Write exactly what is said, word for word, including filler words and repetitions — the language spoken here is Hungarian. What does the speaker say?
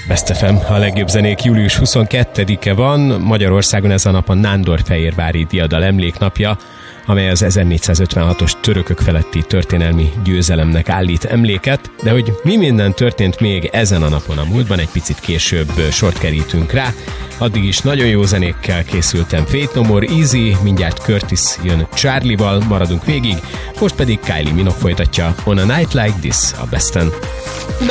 Best ef em, a legjobb zenék július huszonkettedike van, Magyarországon ez a nap a Nándorfehérvári diadal emléknapja, amely az ezernégyszázötvenhatos törökök feletti történelmi győzelemnek állít emléket, de hogy mi minden történt még ezen a napon a múltban, egy picit később sort kerítünk rá. Addig is nagyon jó zenékkel készültem. Faith No More, Easy, mindjárt Curtis jön Charlie-val, maradunk végig, most pedig Kylie Minogue folytatja On a Night Like This a Besten.